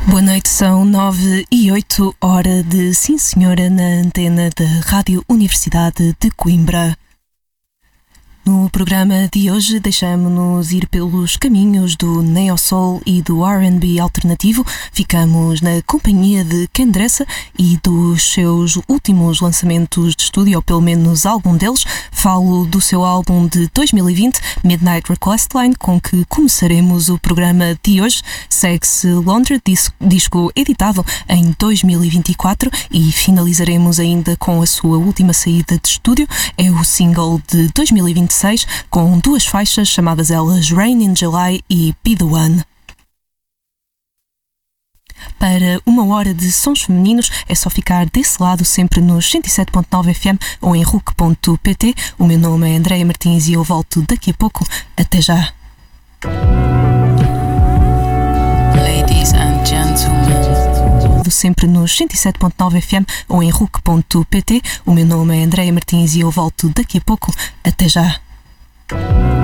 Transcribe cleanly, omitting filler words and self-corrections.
Boa noite, são 9h08, hora de Sim Senhora na antena da Rádio Universidade de Coimbra. No programa de hoje deixamos-nos ir pelos caminhos do neo-soul e do R&B alternativo. Ficamos na companhia de Kendressa e dos seus últimos lançamentos de estúdio, ou pelo menos algum deles. Falo do seu álbum de 2020, Midnight Request Line, com que começaremos o programa de hoje. Segue-se Laundry, disco editado em 2024, e finalizaremos ainda com a sua última saída de estúdio. É o single de 2026, com duas faixas chamadas elas Rain in July e Be The One. Para uma hora de sons femininos é só ficar desse lado, sempre nos 107.9 FM ou em RUC.pt. O meu nome é Andréia Martins e eu volto daqui a pouco. Até já! Ladies and gentlemen, sempre nos 107.9 FM ou em RUC.pt. O meu nome é Andréia Martins e eu volto daqui a pouco. Até já!